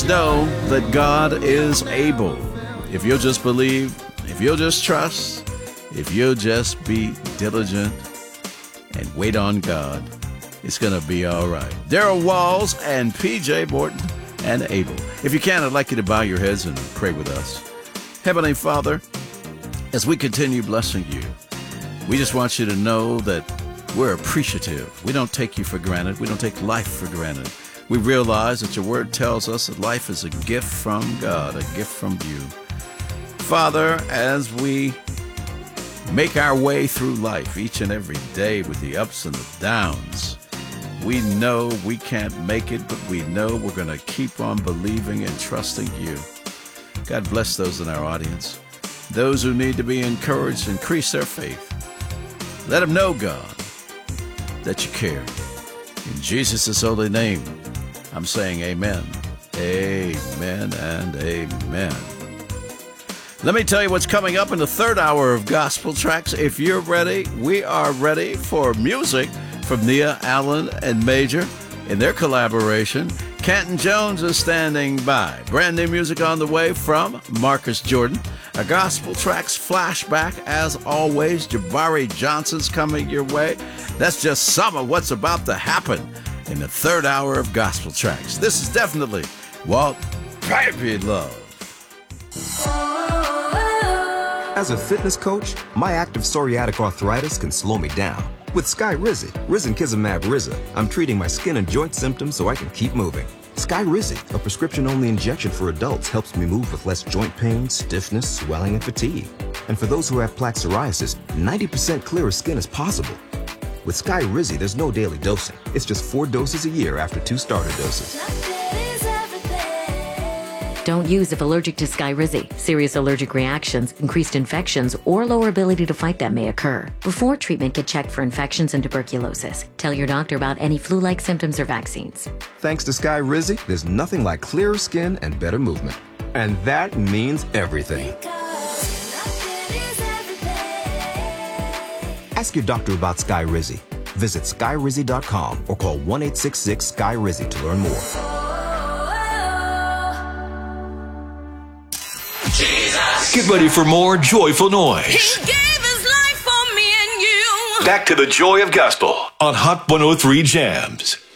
know that God is able. If you'll just believe, if you'll just trust, if you'll just be diligent and wait on God, it's going to be all right. Daryl Walls and PJ Morton and Abel. If you can, I'd like you to bow your heads and pray with us. Heavenly Father, as we continue blessing you, we just want you to know that we're appreciative. We don't take you for granted. We don't take life for granted. We realize that your word tells us that life is a gift from God, a gift from you. Father, as we make our way through life each and every day with the ups and the downs, we know we can't make it, but we know we're going to keep on believing and trusting you. God bless those in our audience. Those who need to be encouraged, increase their faith. Let them know, God, that you care. In Jesus' holy name, I'm saying amen. Amen and amen. Let me tell you what's coming up in the third hour of Gospel Tracks. If you're ready, we are ready for music from Nia Allen and Major in their collaboration. Canton Jones is standing by. Brand new music on the way from Marcus Jordan. A Gospel Tracks flashback, as always. Jabari Johnson's coming your way. That's just some of what's about to happen in the third hour of Gospel Tracks. This is definitely Walt Baby Love. As a fitness coach, my active psoriatic arthritis can slow me down. With Skyrizi, risankizumab Riza, I'm treating my skin and joint symptoms so I can keep moving. Skyrizi, a prescription-only injection for adults, helps me move with less joint pain, stiffness, swelling, and fatigue. And for those who have plaque psoriasis, 90% clearer skin is possible. With Skyrizi, there's no daily dosing. It's just 4 doses a year after 2 starter doses. Don't use if allergic to Skyrizi. Serious allergic reactions, increased infections, or lower ability to fight them may occur. Before treatment, get checked for infections and tuberculosis. Tell your doctor about any flu-like symptoms or vaccines. Thanks to Skyrizi, there's nothing like clearer skin and better movement. And that means everything. Ask your doctor about Skyrizi. Visit Skyrizi.com or call 1-866-SKY-RIZI to learn more. Get ready for more joyful noise. He gave his life for me and you. Back to the joy of gospel on Hot 103 Jams.